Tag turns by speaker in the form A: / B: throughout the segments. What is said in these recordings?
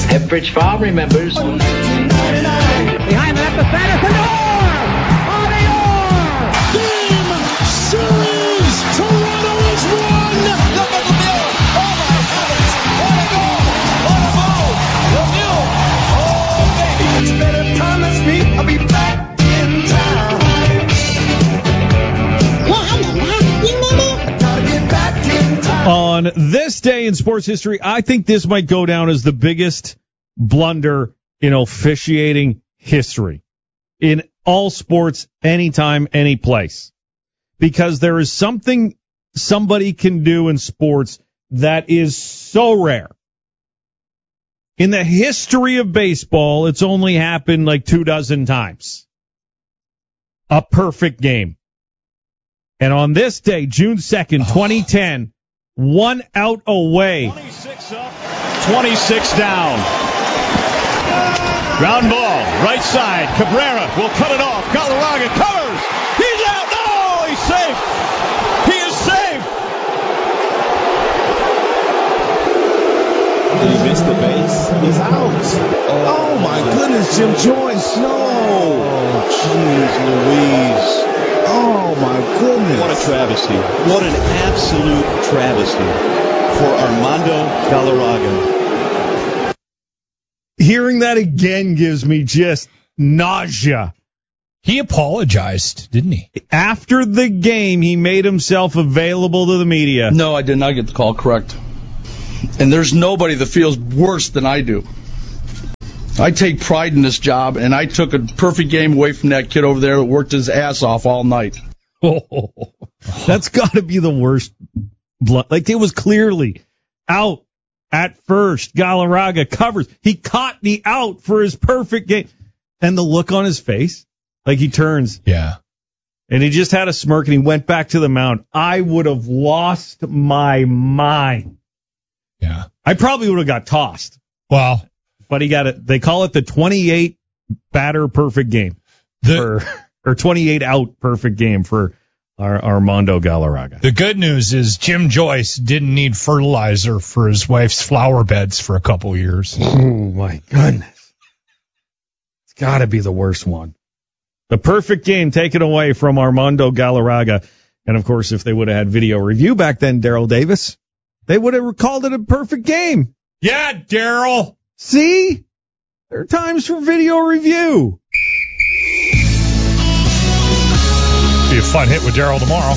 A: Epbridge Farm remembers.
B: Behind the net to Sanderson.
C: Game series. Toronto has won.
D: Look at Lemieux. Oh my heavens. What a goal. What a move. Lemieux. Oh baby.
C: It's better promise me I'll be back in time. Gotta get back in time.
E: On this day in sports history, I think this might go down as the biggest blunder in officiating history in all sports, anytime, any place. Because there is something somebody can do in sports that is so rare. In the history of baseball, it's only happened like 24 times. A perfect game. And on this day, June 2nd, 2010, 1 out away.
F: 26 up, 26 down. Ground ball, right side. Cabrera will cut it off. Galarraga covers. He's out. No, he's safe. He is safe.
G: He missed the base. He's out. Oh my goodness, Jim Joyce. No.
F: Oh, jeez Louise.
G: Oh my goodness.
F: What a travesty. What an absolute travesty for Armando Galarraga.
E: Hearing that again gives me just nausea.
H: He apologized, didn't he?
E: After the game, he made himself available to the media.
I: No, I did not get the call correct. And there's nobody that feels worse than I do. I take pride in this job, and I took a perfect game away from that kid over there that worked his ass off all night.
E: Oh, that's got to be the worst. Like, it was clearly out at first. Galarraga covers. He caught the out for his perfect game. And the look on his face, like he turns.
H: Yeah.
E: And he just had a smirk, and he went back to the mound. I would have lost my mind.
H: Yeah.
E: I probably would have got tossed.
H: Well,
E: but he got it. They call it the 28 batter perfect game. Or 28 out perfect game for our Armando Galarraga.
H: The good news is Jim Joyce didn't need fertilizer for his wife's flower beds for a couple years.
E: Oh, my goodness. It's got to be the worst one. The perfect game taken away from Armando Galarraga. And, of course, if they would have had video review back then, Daryl Davis, they would have called it a perfect game.
H: Yeah, Daryl.
E: See? There are times for video review.
H: Be a fun hit with Daryl tomorrow.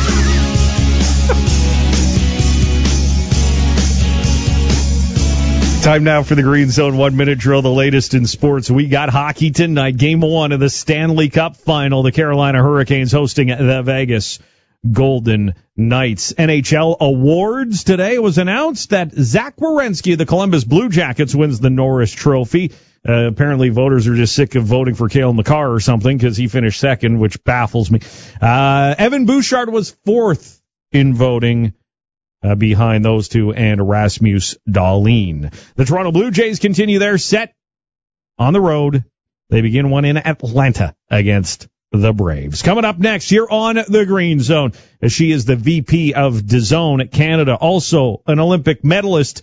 E: Time now for the Green Zone 1-minute drill, the latest in sports. We got hockey tonight. Game 1 of the Stanley Cup Final. The Carolina Hurricanes hosting the Vegas Golden Knights. NHL awards today. It was announced that Zach Werenski of the Columbus Blue Jackets wins the Norris Trophy. Apparently voters are just sick of voting for Cale Makar or something because he finished second, which baffles me. Evan Bouchard was fourth in voting behind those two and Rasmus Dahlin. The Toronto Blue Jays continue their set on the road. They begin one in Atlanta against the Braves. Coming up next here on the Green Zone, as she is the VP of DAZN at Canada, also an Olympic medalist,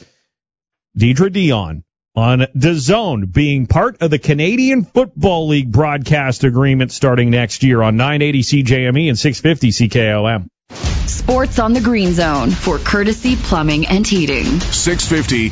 E: Deidre Dion, on DAZN, being part of the Canadian Football League broadcast agreement starting next year on 980 CJME and 650 CKOM.
J: Sports on the Green Zone for Courtesy Plumbing and Heating.
K: 650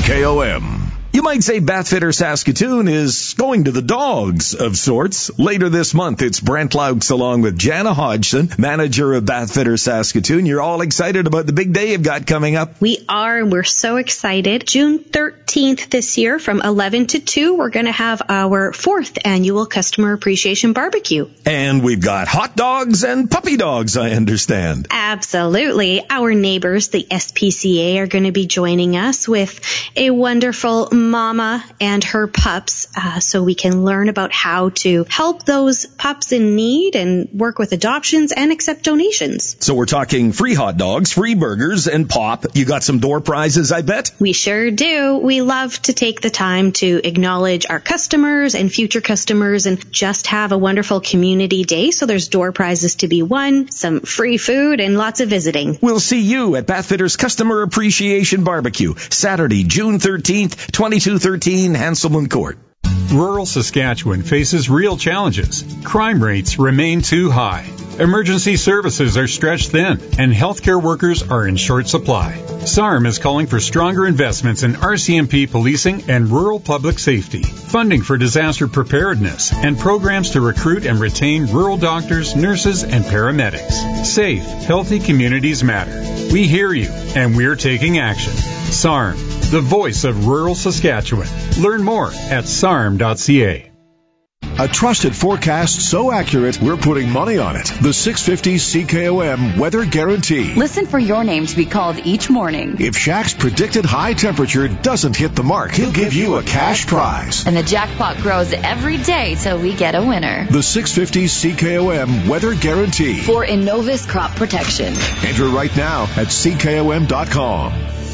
K: CKOM. You might say Bathfitter Saskatoon is going to the dogs of sorts. Later this month, it's Brent Laux along with Jana Hodgson, manager of Bathfitter Saskatoon. You're all excited about the big day you've got coming up.
L: We are, and we're so excited. June 13th this year from 11 to 2, we're going to have our 4th annual Customer Appreciation Barbecue.
K: And we've got hot dogs and puppy dogs, I understand.
L: Absolutely. Our neighbors, the SPCA, are going to be joining us with a wonderful mama and her pups, so we can learn about how to help those pups in need and work with adoptions and accept donations.
K: So we're talking free hot dogs, free burgers, and pop. You got some door prizes, I bet?
L: We sure do. We love to take the time to acknowledge our customers and future customers and just have a wonderful community day. So there's door prizes to be won, some free food, and lots of visiting.
K: We'll see you at Bathfitter's Customer Appreciation Barbecue, Saturday, June 13th, 2010 2213 Hanselman Court.
A: Rural Saskatchewan faces real challenges. Crime rates remain too high. Emergency services are stretched thin, and healthcare workers are in short supply. SARM is calling for stronger investments in RCMP policing and rural public safety, funding for disaster preparedness, and programs to recruit and retain rural doctors, nurses, and paramedics. Safe, healthy communities matter. We hear you, and we're taking action. SARM, the voice of rural Saskatchewan. Learn more at sarm.ca.
M: A trusted forecast so accurate, we're putting money on it. The 650 CKOM Weather Guarantee.
J: Listen for your name to be called each morning.
M: If Shaq's predicted high temperature doesn't hit the mark, he'll give you a cash prize.
J: And the jackpot grows every day till we get a winner.
M: The 650 CKOM Weather Guarantee.
J: For Innovis Crop Protection.
M: Enter right now at CKOM.com.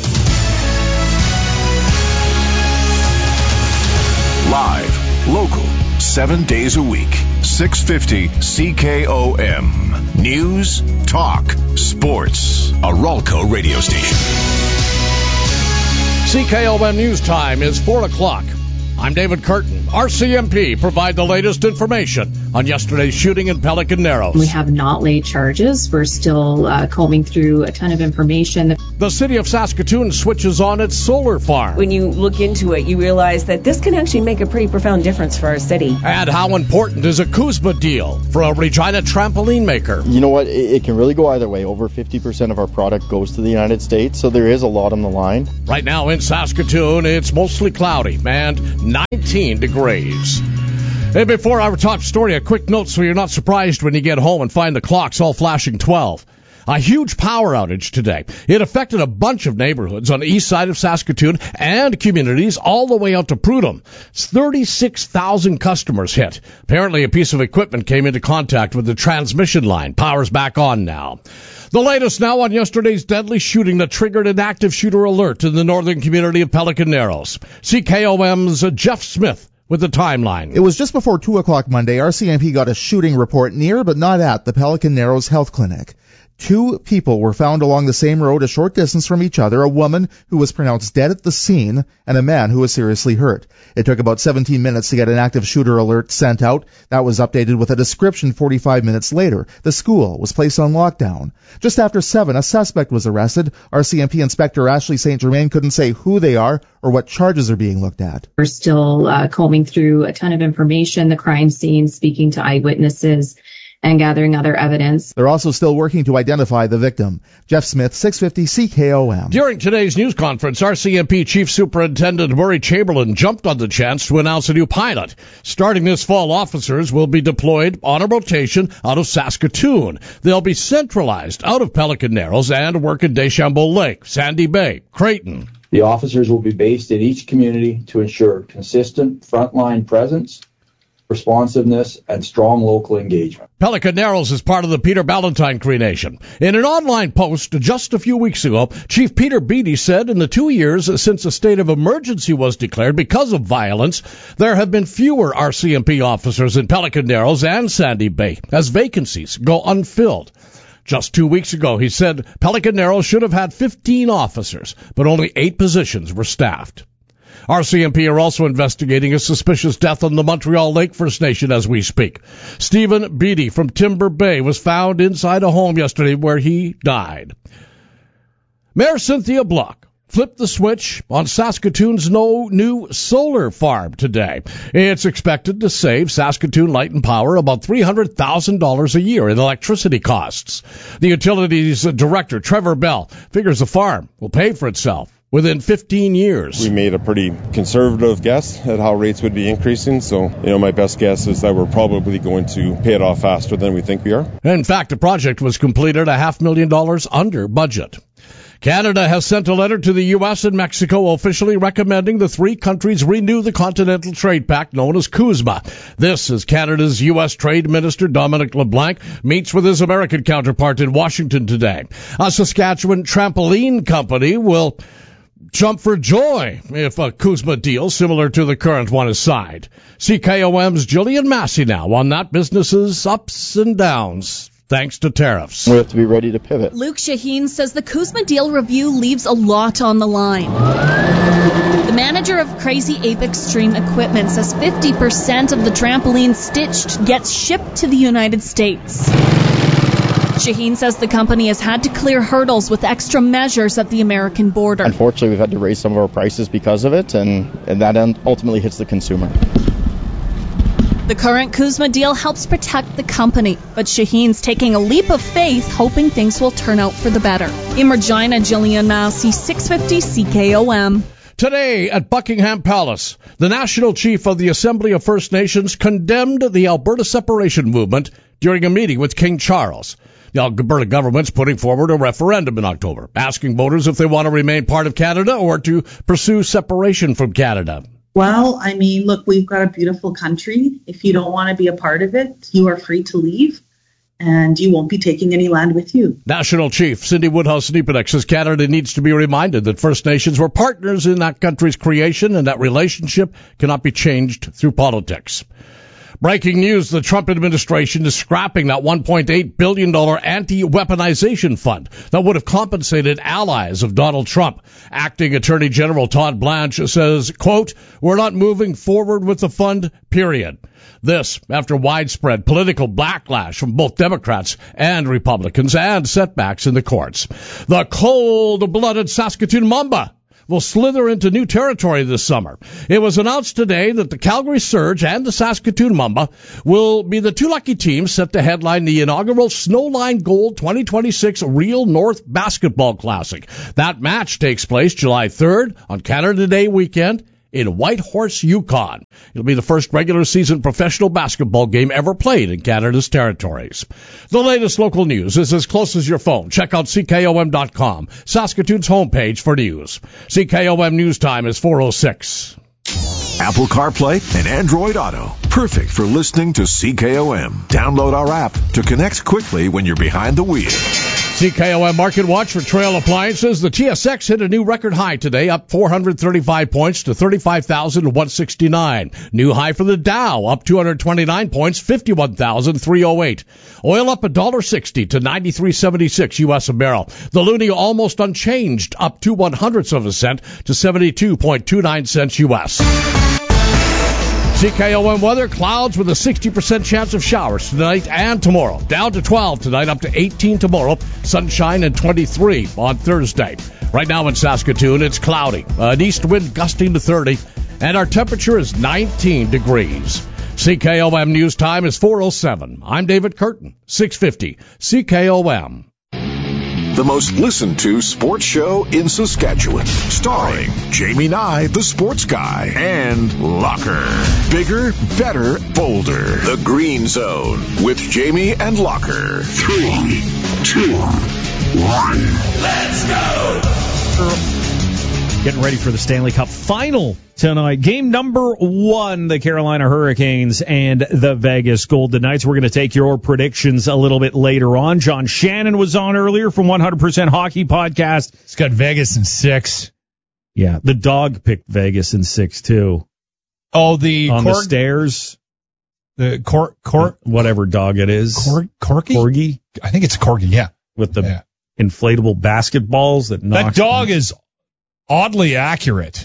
M: Live, local, 7 days a week. 650 CKOM. News, talk, sports. A Ralco radio station.
N: CKOM News Time is 4 o'clock. I'm David Curtin. RCMP provide the latest information on yesterday's shooting in Pelican Narrows.
O: We have not laid charges. We're still combing through a ton of information.
N: The city of Saskatoon switches on its solar farm.
P: When you look into it, you realize that this can actually make a pretty profound difference for our city.
N: And how important is a CUSMA deal for a Regina trampoline maker?
Q: You know what? It can really go either way. Over 50% of our product goes to the United States, so there is a lot on the line.
N: Right now in Saskatoon, it's mostly cloudy and 19 degrees. And before our top story, a quick note so you're not surprised when you get home and find the clocks all flashing 12. A huge power outage today. It affected a bunch of neighborhoods on the east side of Saskatoon and communities all the way out to Prudhoe. 36,000 customers hit. Apparently a piece of equipment came into contact with the transmission line. Power's back on now. The latest now on yesterday's deadly shooting that triggered an active shooter alert in the northern community of Pelican Narrows. CKOM's Jeff Smith with the timeline.
R: It was just before 2 o'clock Monday. RCMP got a shooting report near but not at the Pelican Narrows Health Clinic. 2 people were found along the same road a short distance from each other, a woman who was pronounced dead at the scene and a man who was seriously hurt. It took about 17 minutes to get an active shooter alert sent out. That was updated with a description 45 minutes later. The school was placed on lockdown. Just after 7, a suspect was arrested. RCMP Inspector Ashley St. Germain couldn't say who they are or what charges are being looked at.
O: We're still combing through a ton of information, the crime scene, speaking to eyewitnesses, and gathering other evidence.
R: They're also still working to identify the victim. Jeff Smith, 650 CKOM.
N: During today's news conference, RCMP Chief Superintendent Murray Chamberlain jumped on the chance to announce a new pilot. Starting this fall, officers will be deployed on a rotation out of Saskatoon. They'll be centralized out of Pelican Narrows and work in Deschambault Lake, Sandy Bay, Creighton.
S: The officers will be based in each community to ensure consistent frontline presence, responsiveness, and strong local engagement.
N: Pelican Narrows is part of the Peter Ballantyne Cree Nation. In an online post just a few weeks ago, Chief Peter Beattie said in the 2 years since a state of emergency was declared because of violence, there have been fewer RCMP officers in Pelican Narrows and Sandy Bay as vacancies go unfilled. Just 2 weeks ago, he said Pelican Narrows should have had 15 officers, but only 8 positions were staffed. RCMP are also investigating a suspicious death on the Montreal Lake First Nation as we speak. Stephen Beattie from Timber Bay was found inside a home yesterday where he died. Mayor Cynthia Block flipped the switch on Saskatoon's new solar farm today. It's expected to save Saskatoon Light and Power about $300,000 a year in electricity costs. The utilities director, Trevor Bell, figures the farm will pay for itself within 15 years.
T: We made a pretty conservative guess at how rates would be increasing, so my best guess is that we're probably going to pay it off faster than we think we are.
N: In fact, the project was completed $500,000 under budget. Canada has sent a letter to the U.S. and Mexico officially recommending the 3 countries renew the Continental Trade Pact known as CUSMA. This as Canada's U.S. Trade Minister Dominic LeBlanc meets with his American counterpart in Washington today. A Saskatchewan trampoline company will jump for joy if a CUSMA deal similar to the current one is signed. CKOM's Jillian Massey now on that business's ups and downs. thanks to tariffs.
Q: We have to be ready to pivot.
U: Luke Shaheen says the Kuzma deal review leaves a lot on the line. The manager of Crazy Ape Extreme Equipment says 50% of the trampoline stitched gets shipped to the United States. Shaheen says the company has had to clear hurdles with extra measures at the American border.
Q: Unfortunately, we've had to raise some of our prices because of it, and that ultimately hits the consumer.
U: The current Kuzma deal helps protect the company, but Shaheen's taking a leap of faith, hoping things will turn out for the better. In Regina, Jillian Massey, 650 CKOM.
N: Today at Buckingham Palace, the National Chief of the Assembly of First Nations condemned the Alberta separation movement during a meeting with King Charles. The Alberta government's putting forward a referendum in October, asking voters if they want to remain part of Canada or to pursue separation from Canada.
V: Well, I mean, look, we've got a beautiful country. If you don't want to be a part of it, you are free to leave, and you won't be taking any land with you.
N: National Chief Cindy Woodhouse-Neepanek says Canada needs to be reminded that First Nations were partners in that country's creation and that relationship cannot be changed through politics. Breaking news, the Trump administration is scrapping that $1.8 billion anti-weaponization fund that would have compensated allies of Donald Trump. Acting Attorney General Todd Blanche says, quote, "We're not moving forward with the fund, period." This after widespread political backlash from both Democrats and Republicans and setbacks in the courts. The cold-blooded Saskatoon Mamba will slither into new territory this summer. It was announced today that the Calgary Surge and the Saskatoon Mamba will be the two lucky teams set to headline the inaugural Snowline Gold 2026 Real North Basketball Classic. That match takes place July 3rd on Canada Day weekend in Whitehorse, Yukon. It'll be the first regular season professional basketball game ever played in Canada's territories. The latest local news is as close as your phone. Check out CKOM.com, Saskatoon's homepage for news. CKOM News Time is 4:06.
M: Apple CarPlay and Android Auto. Perfect for listening to CKOM. Download our app to connect quickly when you're behind the wheel.
N: CKOM Market Watch for Trail Appliances. The TSX hit a new record high today, up 435 points to 35,169. New high for the Dow, up 229 points, 51,308. Oil up $1.60 to 93.76 U.S. a barrel. The loonie almost unchanged, up 0.02 of a cent to 72.29 cents U.S. CKOM weather, clouds with a 60% chance of showers tonight and tomorrow. Down to 12 tonight, up to 18 tomorrow. Sunshine and 23 on Thursday. Right now in Saskatoon, it's cloudy. An east wind gusting to 30, and our temperature is 19 degrees. CKOM News Time is 4:07. I'm David Curtin, 650 CKOM.
M: The most listened to sports show in Saskatchewan. Starring Jamie Nye, the sports guy, and Locker. Bigger, better, bolder. The Green Zone with Jamie and Locker. 3, 2, 1.
C: Let's go!
E: Getting ready for the Stanley Cup Final tonight. Game number 1, the Carolina Hurricanes and the Vegas Golden Knights. We're going to take your predictions a little bit later on. John Shannon was on earlier from 100% Hockey Podcast.
H: It's got Vegas in 6.
E: Yeah, the dog picked Vegas in 6, too.
H: Oh, the
E: stairs.
H: The
E: whatever dog it is.
H: Corgi?
E: Corgi?
H: I think it's a Corgi, yeah.
E: With the inflatable basketballs that knock.
H: That dog is oddly accurate.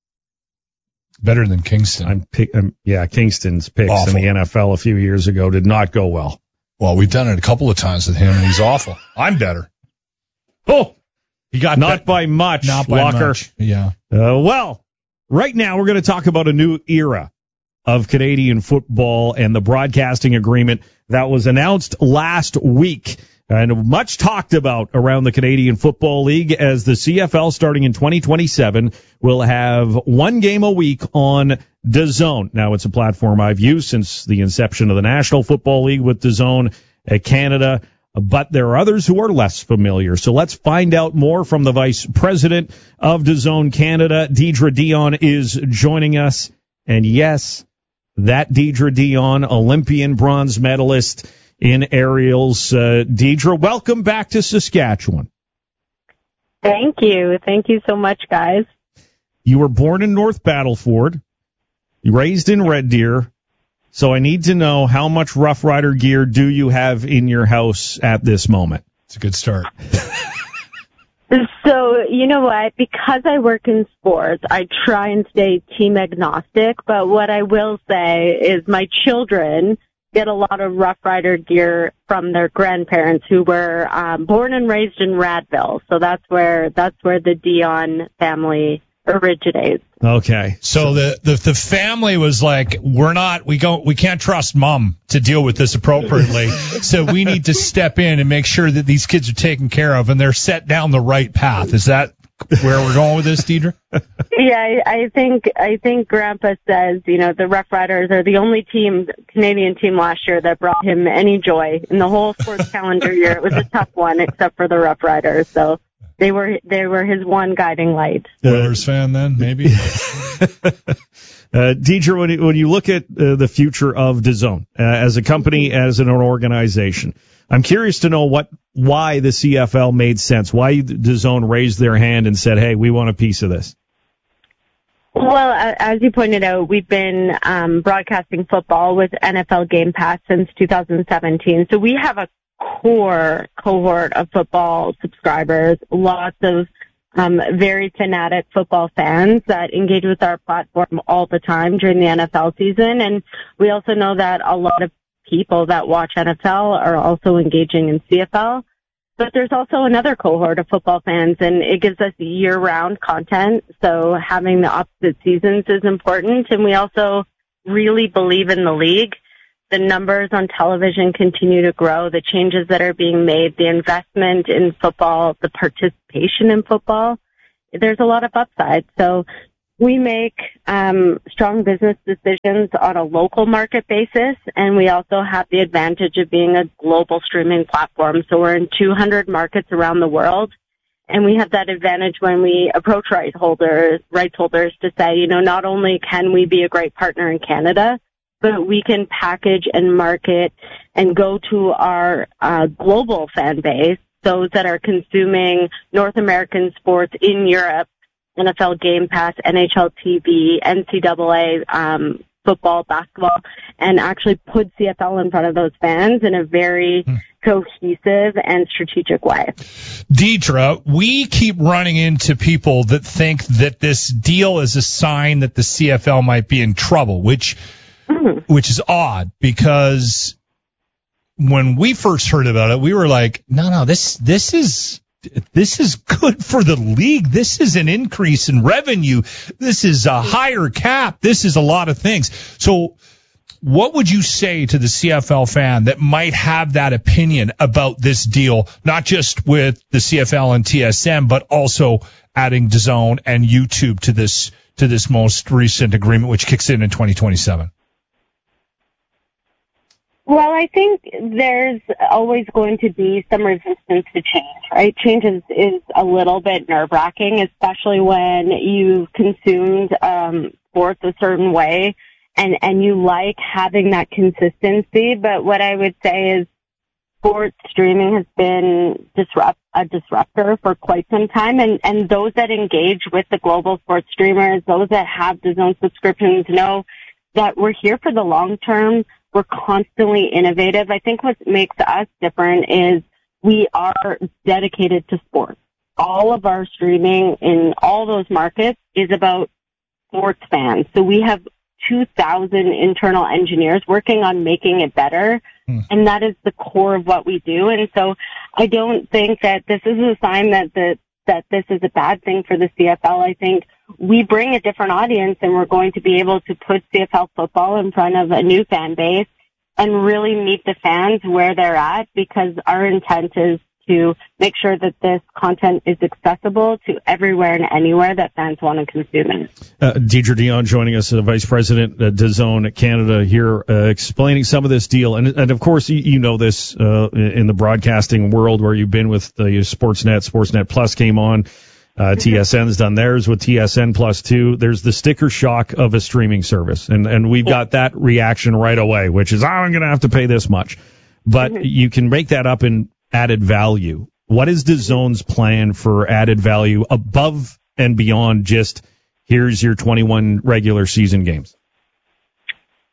H: Better than Kingston.
E: Kingston's picks awful. In the NFL a few years ago did not go well.
H: Well, we've done it a couple of times with him, and he's awful. I'm better.
E: Oh, he got not by much.
H: Not by
E: Locker.
H: much. Yeah.
E: Well, right now we're going to talk about a new era of Canadian football and the broadcasting agreement that was announced last week. And much talked about around the Canadian Football League as the CFL starting in 2027 will have one game a week on DAZN. Now, it's a platform I've used since the inception of the National Football League with DAZN Canada, but there are others who are less familiar. So let's find out more from the Vice President of DAZN Canada. Deidre Dion is joining us. And yes, that Deidre Dion, Olympian bronze medalist in aerials. Deidre, welcome back to Saskatchewan.
W: Thank you. Thank you so much, guys.
E: You were born in North Battleford, raised in Red Deer, So I need to know, how much Rough Rider gear do you have in your house at this moment?
H: It's a good start.
W: So, you know what? Because I work in sports, I try and stay team agnostic. But what I will say is my children get a lot of Rough Rider gear from their grandparents who were born and raised in Radville. So that's where the Dion family originates.
E: Okay.
H: So the family was like, we can't trust mom to deal with this appropriately. So we need to step in and make sure that these kids are taken care of and they're set down the right path. Is that where we're going with this, Deidre?
W: Yeah, I think Grandpa says, the Rough Riders are the only Canadian team last year that brought him any joy in the whole sports calendar year. It was a tough one, except for the Rough Riders. So they were his one guiding light.
H: Oilers fan then, maybe?
E: Deidre, when you look at the future of DAZN as a company, as an organization, I'm curious to know why the CFL made sense, why DAZN raised their hand and said, hey, we want a piece of this.
W: Well, as you pointed out, we've been broadcasting football with NFL Game Pass since 2017. So we have a core cohort of football subscribers, lots of very fanatic football fans that engage with our platform all the time during the NFL season. And we also know that a lot of people that watch NFL are also engaging in CFL. But there's also another cohort of football fans, and it gives us year-round content. So having the opposite seasons is important. And we also really believe in the league. The numbers on television continue to grow, the changes that are being made, the investment in football, the participation in football. There's a lot of upside. So we make strong business decisions on a local market basis, and we also have the advantage of being a global streaming platform. So we're in 200 markets around the world, and we have that advantage when we approach rights holders to say, not only can we be a great partner in Canada, but we can package and market and go to our global fan base, those that are consuming North American sports in Europe, NFL Game Pass, NHL TV, NCAA football, basketball, and actually put CFL in front of those fans in a very cohesive and strategic way.
H: Deidre, we keep running into people that think that this deal is a sign that the CFL might be in trouble, which is odd, because when we first heard about it, we were like, no, this is good for the league. This is an increase in revenue. This is a higher cap. This is a lot of things. So what would you say to the CFL fan that might have that opinion about this deal, not just with the CFL and TSN, but also adding DAZN and YouTube to this most recent agreement, which kicks in 2027?
W: Well, I think there's always going to be some resistance to change, right? Change is a little bit nerve-wracking, especially when you've consumed sports a certain way and you like having that consistency. But what I would say is sports streaming has been a disruptor for quite some time, and those that engage with the global sports streamers, those that have DAZN subscriptions, know that we're here for the long term. We're constantly innovative. I think what makes us different is we are dedicated to sports. All of our streaming in all those markets is about sports fans. So we have 2,000 internal engineers working on making it better, and that is the core of what we do. And so I don't think that this is a sign that this is a bad thing for the CFL. I think we bring a different audience, and we're going to be able to put CFL football in front of a new fan base and really meet the fans where they're at, because our intent is to make sure that this content is accessible to everywhere and anywhere that fans want to consume it.
E: Deidre Dion joining us, Vice President at DAZN Canada here, explaining some of this deal. And of course, you know this in the broadcasting world where you've been with Sportsnet. Sportsnet Plus came on. TSN's done theirs with TSN Plus 2. There's the sticker shock of a streaming service. And we've got that reaction right away, which is, I'm going to have to pay this much. But you can make that up in added value. What is DAZN's plan for added value above and beyond just here's your 21 regular season games?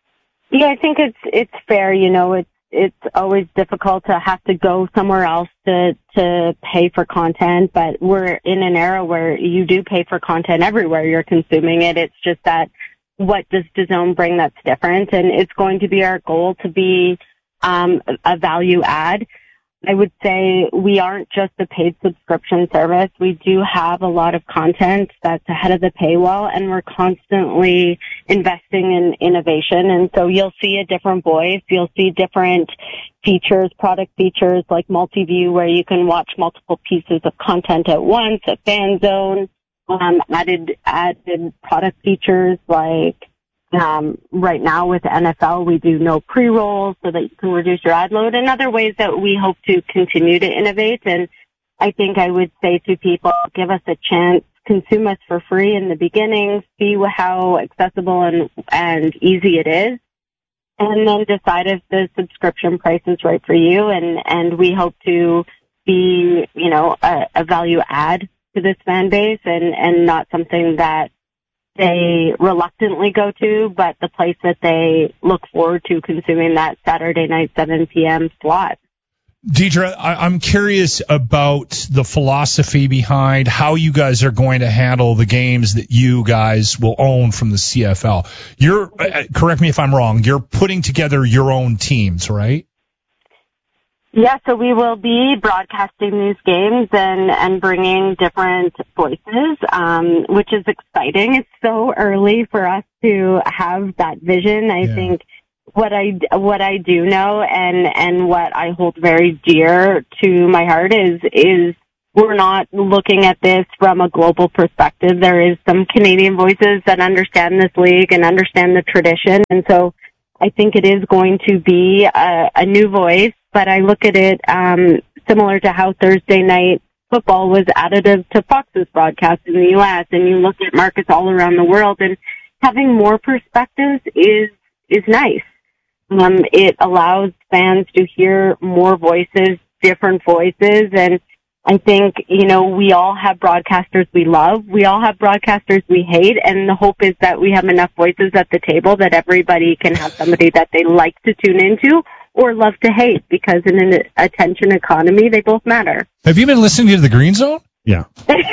W: Yeah, I think it's fair. You know, it's always difficult to have to go somewhere else to pay for content, but we're in an era where you do pay for content everywhere you're consuming it. It's just that what does DAZN bring that's different? And it's going to be our goal to be a value add. I would say we aren't just a paid subscription service. We do have a lot of content that's ahead of the paywall, and we're constantly investing in innovation. And so you'll see a different voice. You'll see different features, product features like multi-view, where you can watch multiple pieces of content at once, a fan zone, added product features like right now with NFL, we do no pre-rolls so that you can reduce your ad load, and other ways that we hope to continue to innovate. And I think I would say to people, give us a chance, consume us for free in the beginning, see how accessible and easy it is, and then decide if the subscription price is right for you. And we hope to be, you know, a value add to this fan base and not something that they reluctantly go to, but the place that they look forward to consuming that Saturday night 7 p.m. slot.
H: Deidre, I'm curious about the philosophy behind how you guys are going to handle the games that you guys will own from the CFL. You're, correct me if I'm wrong, you're putting together your own teams, right?
W: Yeah, so we will be broadcasting these games and bringing different voices, which is exciting. It's so early for us to have that vision. I think what I do know and what I hold very dear to my heart is we're not looking at this from a global perspective. There is some Canadian voices that understand this league and understand the tradition, and so I think it is going to be a new voice. But I look at it similar to how Thursday night football was additive to Fox's broadcast in the U.S. And you look at markets all around the world, and having more perspectives is nice. It allows fans to hear more voices, different voices, and I think, you know, we all have broadcasters we love. We all have broadcasters we hate, and the hope is that we have enough voices at the table that everybody can have somebody that they like to tune into or love to hate, because in an attention economy, they both matter.
H: Have you been listening to the Green Zone?
E: Yeah.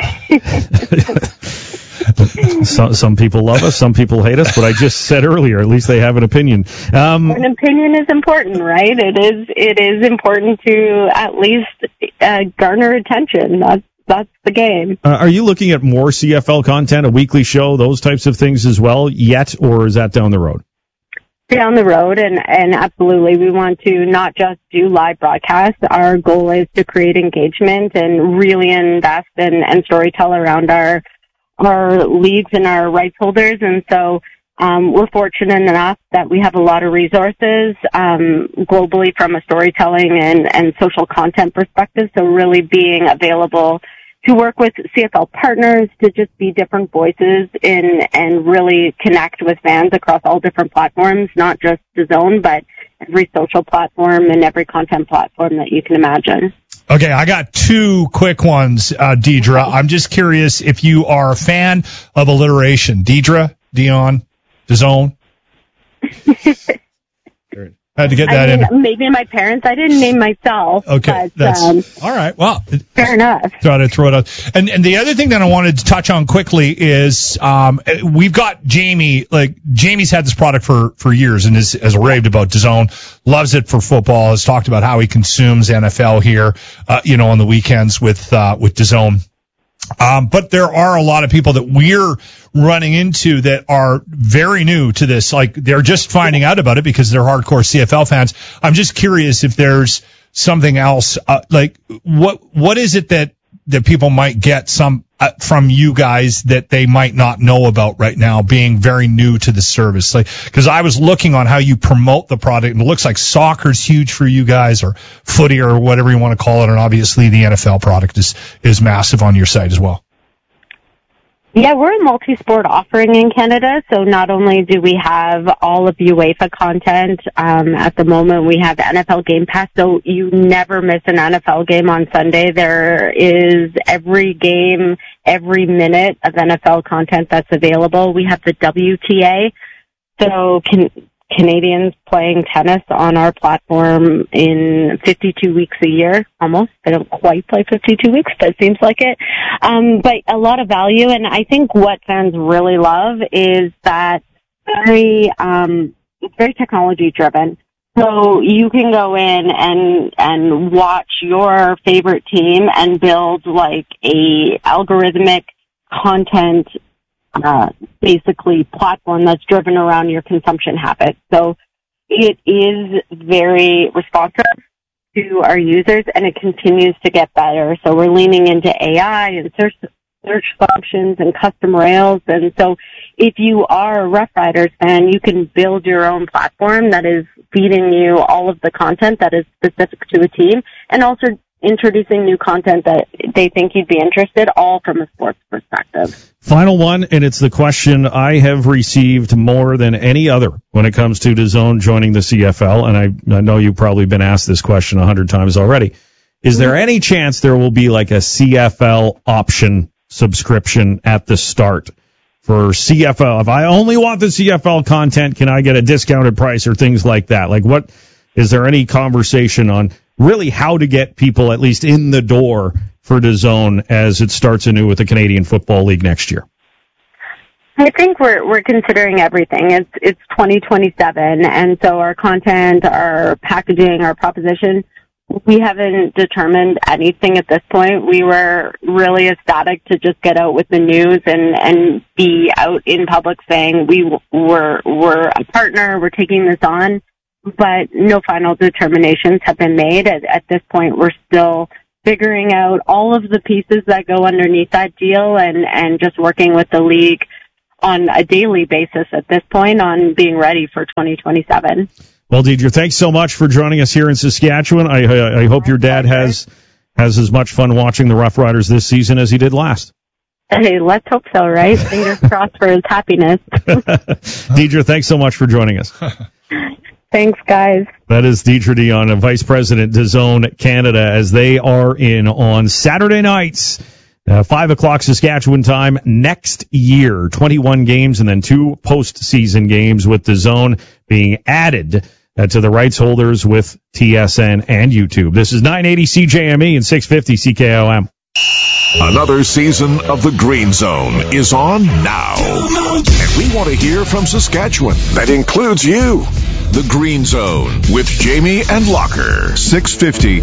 E: Some people love us, some people hate us, but I just said earlier, at least they have an opinion.
W: An opinion is important, right? It is important to at least garner attention. That's the game.
E: Are you looking at more CFL content, a weekly show, those types of things as well yet, or is that down the road?
W: Down the road, and absolutely, we want to not just do live broadcasts. Our goal is to create engagement and really invest and storytell around our leagues and our rights holders. And so we're fortunate enough that we have a lot of resources globally from a storytelling and social content perspective. So really being available to work with CFL partners, to just be different voices and really connect with fans across all different platforms, not just DAZN, but every social platform and every content platform that you can imagine.
H: Okay, I got two quick ones, Deidre. I'm just curious if you are a fan of alliteration. Deidre, Dion, DAZN. Had to get that in.
W: Maybe my parents. I didn't name myself.
H: Okay,
W: but,
H: that's all right. Well,
W: fair enough.
H: Try to throw it out. And the other thing that I wanted to touch on quickly is we've got Jamie. Like, Jamie's had this product for years and has raved about DAZN. Loves it for football. Has talked about how he consumes NFL here, on the weekends with DAZN. But there are a lot of people that we're running into that are very new to this. Like, they're just finding out about it because they're hardcore CFL fans. I'm just curious if there's something else, like what is it that people might get from you guys that they might not know about right now, being very new to the service? Like, because I was looking on how you promote the product, and it looks like soccer's huge for you guys, or footy, or whatever you want to call it, and obviously the NFL product is massive on your site as well.
W: Yeah, we're a multi-sport offering in Canada, so not only do we have all of UEFA content, at the moment we have NFL Game Pass, so you never miss an NFL game on Sunday. There is every game, every minute of NFL content that's available. We have the WTA, so Canadians playing tennis on our platform in 52 weeks a year, almost. I don't quite play 52 weeks, but it seems like it. But a lot of value, and I think what fans really love is that it's very technology driven. So you can go in and watch your favorite team and build like a algorithmic content basically platform that's driven around your consumption habits. So it is very responsive to our users, and it continues to get better. So we're leaning into AI and search functions and custom rails. And so if you are a Rough Riders fan, you can build your own platform that is feeding you all of the content that is specific to a team, and also introducing new content that they think you'd be interested, all from a sports perspective.
E: Final one, and it's the question I have received more than any other when it comes to DAZN joining the CFL, and I know you've probably been asked this question 100 times already. Is there any chance there will be like a CFL option subscription at the start for CFL? If I only want the CFL content, can I get a discounted price or things like that? Like, what is there any conversation on really how to get people at least in the door for DAZN as it starts anew with the Canadian Football League next year?
W: I think we're considering everything. It's 2027, and so our content, our packaging, our proposition, we haven't determined anything at this point. We were really ecstatic to just get out with the news and be out in public saying we're a partner, we're taking this on, but no final determinations have been made. At this point, we're still figuring out all of the pieces that go underneath that deal and just working with the league on a daily basis at this point on being ready for 2027.
E: Well, Deidre, thanks so much for joining us here in Saskatchewan. I hope your dad has as much fun watching the Rough Riders this season as he did last.
W: Hey, let's hope so, right? Fingers crossed for his happiness.
E: Deidre, thanks so much for joining us.
W: Thanks, guys.
E: That is Deidre Dion, Vice President, DAZN Canada, as they are in on Saturday nights, 5 o'clock Saskatchewan time next year. 21 games and then 2 postseason games with DAZN being added to the rights holders with TSN and YouTube. This is 980 CJME and 650 CKOM.
M: Another season of the Green Zone is on now. And we want to hear from Saskatchewan. That includes you. The Green Zone with Jamie and Locker. 650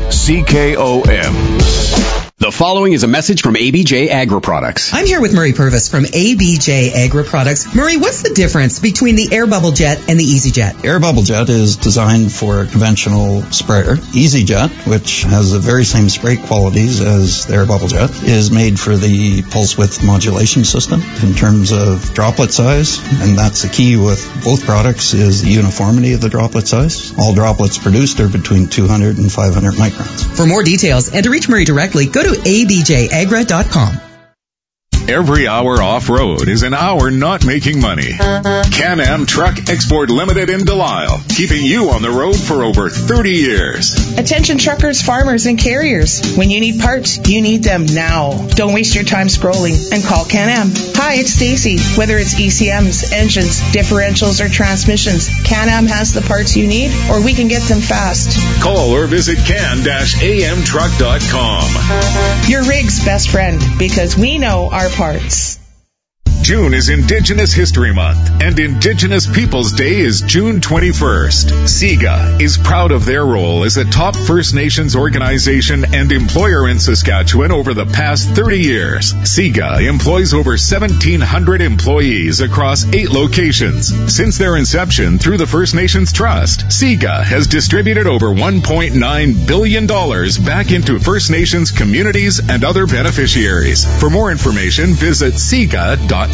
M: CKOM.
B: The following is a message from ABJ Agri Products.
D: I'm here with Murray Purvis from ABJ Agri Products. Murray, what's the difference between the Air Bubble Jet and the EasyJet?
G: Air Bubble Jet is designed for a conventional sprayer. EasyJet, which has the very same spray qualities as the Air Bubble Jet, is made for the pulse width modulation system in terms of droplet size, and that's the key with both products is the uniformity of the droplet size. All droplets produced are between 200 and 500 microns.
D: For more details and to reach Murray directly, go to abjagra.com.
X: Every hour off-road is an hour not making money. Can-Am Truck Export Limited in Delisle, keeping you on the road for over 30 years.
Y: Attention truckers, farmers, and carriers. When you need parts, you need them now. Don't waste your time scrolling and call Can-Am. Hi, it's Stacy. Whether it's ECMs, engines, differentials, or transmissions, Can-Am has the parts you need, or we can get them fast.
X: Call or visit can-amtruck.com.
Y: Your rig's best friend, because we know our parts.
X: June is Indigenous History Month, and Indigenous Peoples Day is June 21st. SIGA is proud of their role as a top First Nations organization and employer in Saskatchewan over the past 30 years. SIGA employs over 1,700 employees across 8 locations. Since their inception through the First Nations Trust, SIGA has distributed over $1.9 billion back into First Nations communities and other beneficiaries. For more information, visit SIGA.ca.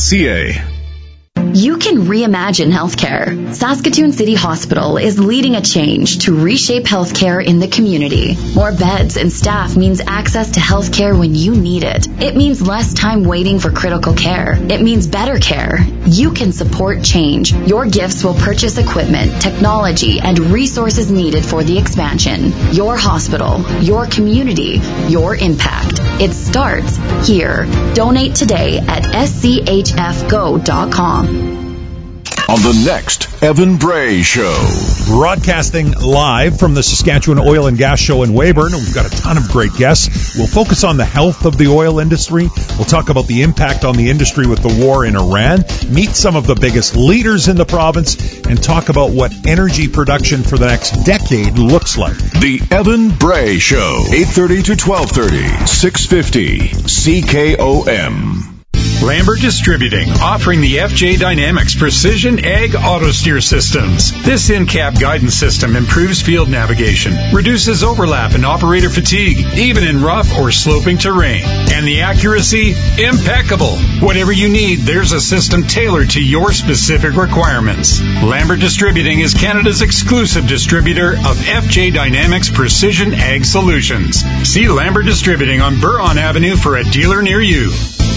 J: You can reimagine healthcare. Saskatoon City Hospital is leading a change to reshape healthcare in the community. More beds and staff means access to healthcare when you need it. It means less time waiting for critical care. It means better care. You can support change. Your gifts will purchase equipment, technology, and resources needed for the expansion. Your hospital, your community, your impact. It starts here. Donate today at schfgo.com.
M: on the next Evan Bray Show.
H: Broadcasting live from the Saskatchewan Oil and Gas Show in Weyburn. We've got a ton of great guests. We'll focus on the health of the oil industry. We'll talk about the impact on the industry with the war in Iran, meet some of the biggest leaders in the province, and talk about what energy production for the next decade looks like.
M: The Evan Bray Show, 8:30 to 12:30, 650 CKOM.
A: Lambert Distributing, offering the FJ Dynamics Precision Ag Auto Steer Systems. This in-cab guidance system improves field navigation, reduces overlap and operator fatigue, even in rough or sloping terrain. And the accuracy, impeccable. Whatever you need, there's a system tailored to your specific requirements. Lambert Distributing is Canada's exclusive distributor of FJ Dynamics Precision Ag Solutions. See Lambert Distributing on Buron Avenue for a dealer near you.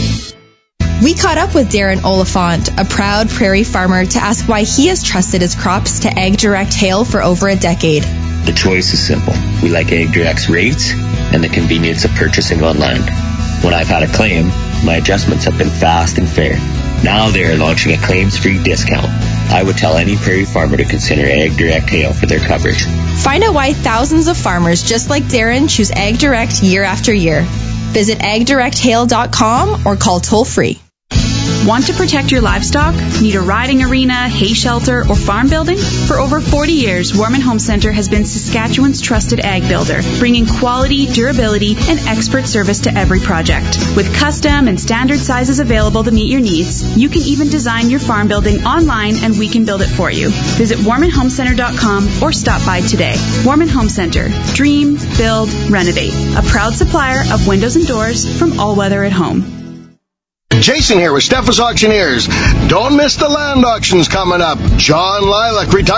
F: We caught up with Darren Oliphant, a proud prairie farmer, to ask why he has trusted his crops to Ag Direct Hail for over a decade.
I: The choice is simple. We like Ag Direct's rates and the convenience of purchasing online. When I've had a claim, my adjustments have been fast and fair. Now they're launching a claims-free discount. I would tell any prairie farmer to consider Ag Direct Hail for their coverage.
F: Find out why thousands of farmers just like Darren choose Ag Direct year after year. Visit agdirecthail.com or call toll-free.
K: Want to protect your livestock? Need a riding arena, hay shelter, or farm building? For over 40 years, Warman Home Center has been Saskatchewan's trusted ag builder, bringing quality, durability, and expert service to every project. With custom and standard sizes available to meet your needs, you can even design your farm building online and we can build it for you. Visit warmanhomecenter.com or stop by today. Warman Home Center. Dream, build, renovate. A proud supplier of windows and doors from All Weather at Home.
L: Jason here with Steffes Auctioneers. Don't miss the land auctions coming up. John Lilac retired.